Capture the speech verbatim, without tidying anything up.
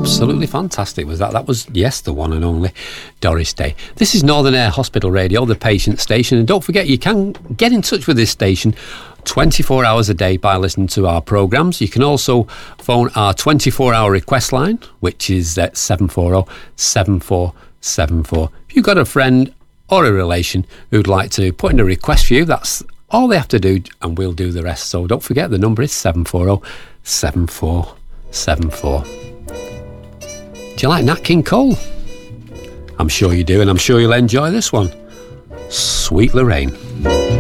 Absolutely fantastic was that. That was, yes, the one and only Doris Day. This is Northern Air Hospital Radio, the patient station. And don't forget, you can get in touch with this station twenty-four hours a day by listening to our programmes. You can also phone our twenty-four hour request line, which is at seven four zero, seven four seven four. If you've got a friend or a relation who'd like to put in a request for you, that's all they have to do, and we'll do the rest. So don't forget, the number is seven four zero, seven four seven four. Do you like Nat King Cole? I'm sure you do, and I'm sure you'll enjoy this one. Sweet Lorraine.